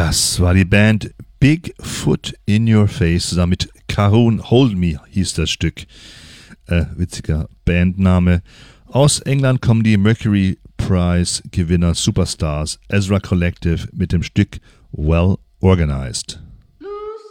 Das war die Band Big Foot in Your Face, zusammen mit Caron Hold Me hieß das Stück. Witziger Bandname. Aus England kommen die Mercury Prize Gewinner Superstars Ezra Collective mit dem Stück Well Organized.